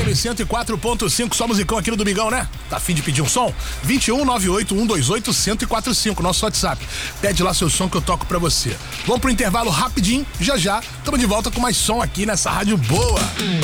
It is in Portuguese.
Rádio 104.5, só musicão aqui no Domingão, né? Tá afim de pedir um som? 2198-128-1045, nosso WhatsApp. Pede lá seu som que eu toco pra você. Vamos pro intervalo rapidinho, já já, tamo de volta com mais som aqui nessa rádio boa.